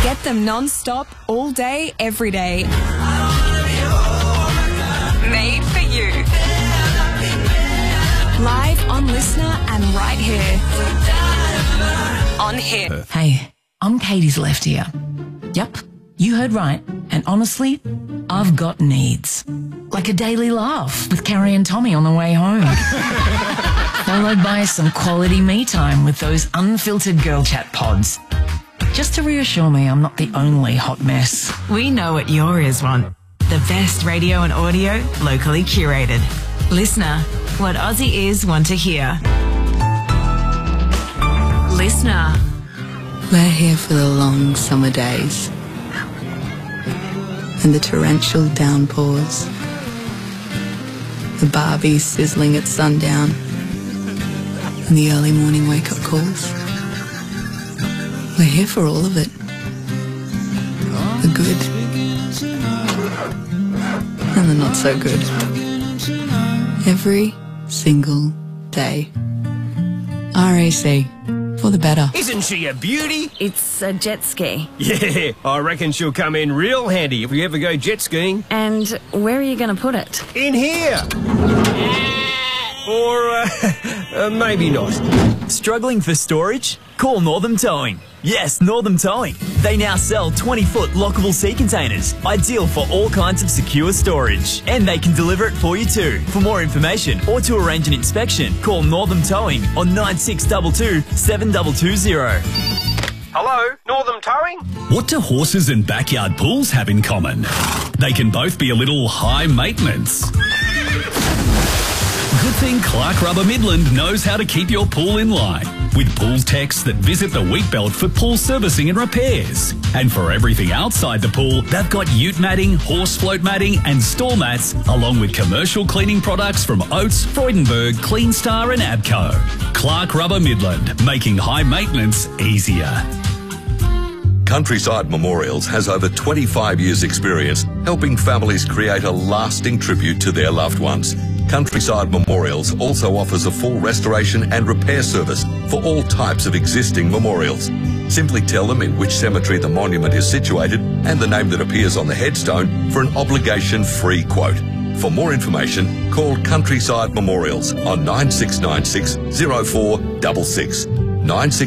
Get them non-stop, all day, every day. Made for you. Live on Listener and right here. On Hit. Hey, I'm Katie's left ear. Yup, you heard right. And honestly, I've got needs. Like a daily laugh with Carrie and Tommy on the way home. Followed by some quality me time with those unfiltered girl chat pods. Just to reassure me I'm not the only hot mess. We know what your ears want. The best radio and audio, locally curated. Listener, what Aussie ears want to hear. Listener. We're here for the long summer days and the torrential downpours, the Barbies sizzling at sundown and the early morning wake-up calls. We're here for all of it. The good and the not so good. Every single day. RAC. For the better. Isn't she a beauty? It's a jet ski. Yeah, I reckon she'll come in real handy if we ever go jet skiing. And where are you going to put it? In here! Or, maybe not. Struggling for storage? Call Northam Towing. Yes, Northam Towing. They now sell 20-foot lockable sea containers, ideal for all kinds of secure storage. And they can deliver it for you too. For more information or to arrange an inspection, call Northam Towing on 9622 7220. Hello, Northam Towing? What do horses and backyard pools have in common? They can both be a little high maintenance. Good thing Clark Rubber Midland knows how to keep your pool in line. With pool techs that visit the wheat belt for pool servicing and repairs. And for everything outside the pool, they've got ute matting, horse float matting and stall mats, along with commercial cleaning products from Oates, Freudenberg, Clean Star and Abco. Clark Rubber Midland, making high maintenance easier. Countryside Memorials has over 25 years' experience helping families create a lasting tribute to their loved ones. Countryside Memorials also offers a full restoration and repair service for all types of existing memorials. Simply tell them in which cemetery the monument is situated and the name that appears on the headstone for an obligation-free quote. For more information, call Countryside Memorials on 9696 0466.